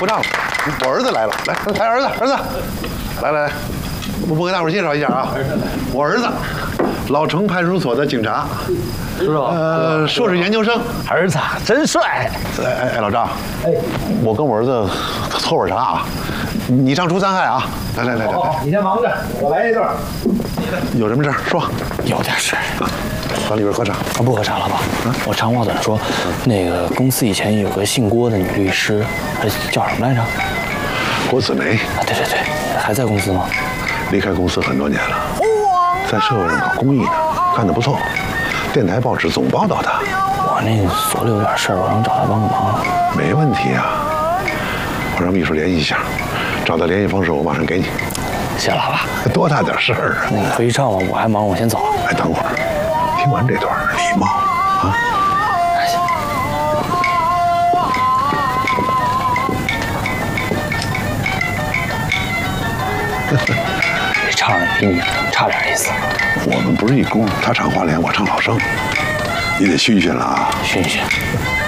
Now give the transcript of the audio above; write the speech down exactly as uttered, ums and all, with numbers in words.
不唱了，我儿子来了，来来儿子儿子，来来来，我我给大伙介绍一下啊，我儿子，老城派出所的警察， 是吧？ 呃，硕士研究生。 儿子真帅。 哎哎哎，老张，哎，我跟我儿子喝会儿茶啊，你上初三害啊，来来来来来， 你先忙着，我来一段。 有什么事儿说？ 有点事儿。 往里边喝茶。 啊，不喝茶了吧？嗯，我长话短说，那个公司以前有个姓郭的女律师，呃，叫什么来着？ 郭子梅。 啊，对对对，还在公司吗？ 离开公司很多年了，在社会上搞公益呢，干得不错。电台、报纸总报道他。 我那所里有点事儿，我能找他帮个忙。 没问题啊，我让秘书联系一下，找到联系方式，我马上给你。 谢了吧？ 多大点事儿啊？ 那你回去唱吧，我还忙，我先走。 哎，等会儿，听完这段礼貌啊。 这唱的比你差点意思。 我们不是一公，他唱花脸，我唱老生，你得熏熏了啊。 熏熏。